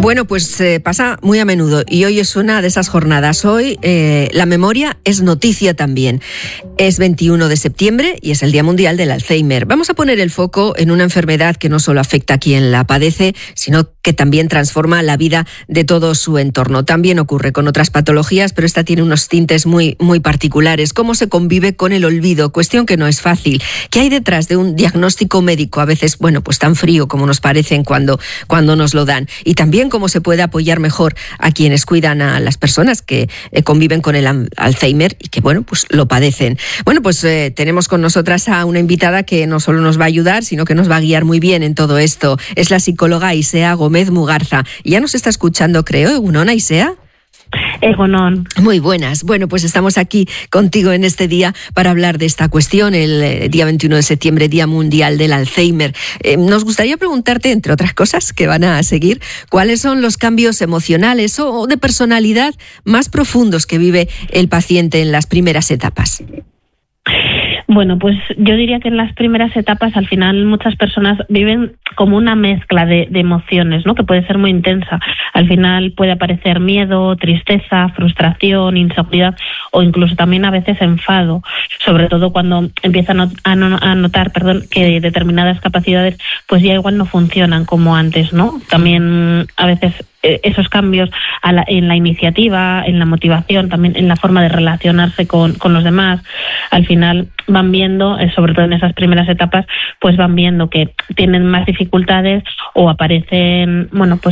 Bueno, pues pasa muy a menudo y hoy es una de esas jornadas. Hoy la memoria es noticia también. Es 21 de septiembre y es el Día Mundial del Alzheimer. Vamos a poner el foco en una enfermedad que no solo afecta a quien la padece, sino que también transforma la vida de todo su entorno. También ocurre con otras patologías, pero esta tiene unos tintes muy particulares. ¿Cómo se convive con el olvido? Cuestión que no es fácil. ¿Qué hay detrás de un diagnóstico médico? A veces, pues tan frío como nos parecen cuando nos lo dan. Y también cómo se puede apoyar mejor a quienes cuidan a las personas que conviven con el Alzheimer y que, pues lo padecen. Tenemos con nosotras a una invitada que no solo nos va a ayudar, sino que nos va a guiar muy bien en todo esto. Es la psicóloga Aisea Gómez Mugarza. Y ya nos está escuchando, creo, Egunon, Aisea. Egunon. Muy buenas. Pues estamos aquí contigo en este día para hablar de esta cuestión, el día 21 de septiembre, Día Mundial del Alzheimer. Nos gustaría preguntarte, entre otras cosas que van a seguir, ¿cuáles son los cambios emocionales o de personalidad más profundos que vive el paciente en las primeras etapas? Bueno, pues yo diría que en las primeras etapas al final muchas personas viven como una mezcla de emociones, ¿no? Que puede ser muy intensa. Al final puede aparecer miedo, tristeza, frustración, inseguridad o incluso también a veces enfado, sobre todo cuando empiezan a notar que determinadas capacidades pues ya igual no funcionan como antes, ¿no? También a veces esos cambios en la iniciativa, en la motivación, también en la forma de relacionarse con los demás, al final van viendo, sobre todo en esas primeras etapas, pues van viendo que tienen más dificultades o aparecen,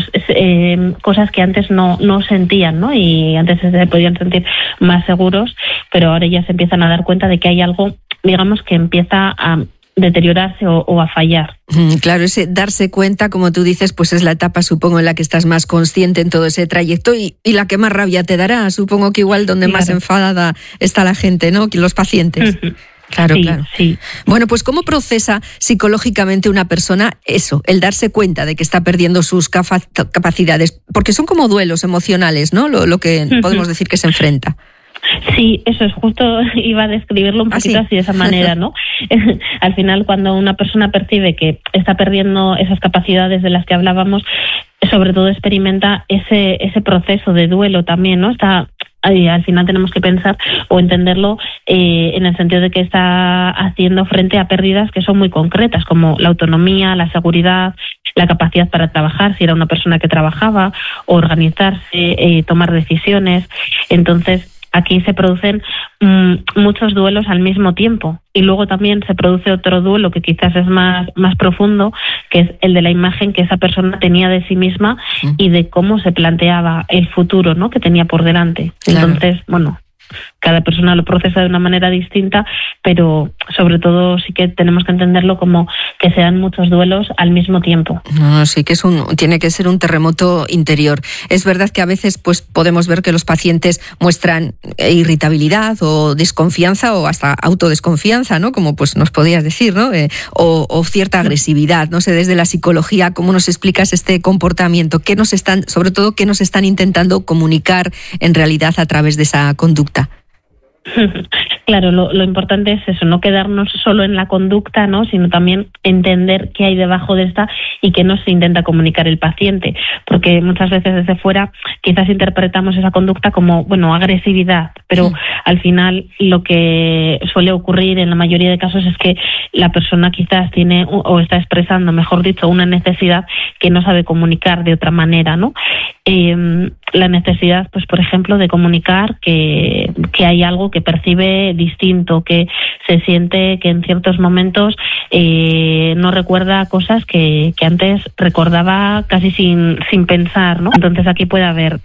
cosas que antes no sentían, ¿no? Y antes se podían sentir más seguros, pero ahora ya se empiezan a dar cuenta de que hay algo, digamos, que empieza a deteriorarse o a fallar. Claro, ese darse cuenta, como tú dices, pues es la etapa, supongo, en la que estás más consciente en todo ese trayecto y la que más rabia te dará, supongo que igual donde más enfadada está la gente, ¿no? Los pacientes. Uh-huh. Claro. Sí. Pues ¿cómo procesa psicológicamente una persona eso, el darse cuenta de que está perdiendo sus capacidades? Porque son como duelos emocionales, ¿no? Lo que podemos decir que se enfrenta. Sí, eso es, justo iba a describirlo un poquito así de esa manera, ¿no? Al final, cuando una persona percibe que está perdiendo esas capacidades de las que hablábamos, sobre todo experimenta ese proceso de duelo también, ¿no? Al final tenemos que pensar o entenderlo en el sentido de que está haciendo frente a pérdidas que son muy concretas, como la autonomía, la seguridad, la capacidad para trabajar, si era una persona que trabajaba, organizarse, tomar decisiones. Entonces, aquí se producen muchos duelos al mismo tiempo y luego también se produce otro duelo que quizás es más profundo, que es el de la imagen que esa persona tenía de sí misma y de cómo se planteaba el futuro, ¿no? Que tenía por delante. Claro. Entonces, cada persona lo procesa de una manera distinta, pero sobre todo sí que tenemos que entenderlo como que sean muchos duelos al mismo tiempo. Sí que tiene que ser un terremoto interior. Es verdad que a veces pues podemos ver que los pacientes muestran irritabilidad o desconfianza o hasta autodesconfianza, ¿no? Como pues nos podías decir, ¿no? O cierta agresividad. No sé, desde la psicología, ¿cómo nos explicas este comportamiento? ¿Qué nos están intentando comunicar en realidad a través de esa conducta? Claro, lo importante es eso, no quedarnos solo en la conducta, ¿no? Sino también entender qué hay debajo de esta y qué nos intenta comunicar el paciente, porque muchas veces desde fuera quizás interpretamos esa conducta como, agresividad, pero al final lo que suele ocurrir en la mayoría de casos es que la persona quizás tiene o está expresando, mejor dicho, una necesidad que no sabe comunicar de otra manera, ¿no? La necesidad, pues por ejemplo, de comunicar que hay algo que percibe distinto, que se siente que en ciertos momentos no recuerda cosas que antes recordaba casi sin pensar, ¿no? Entonces aquí puede haber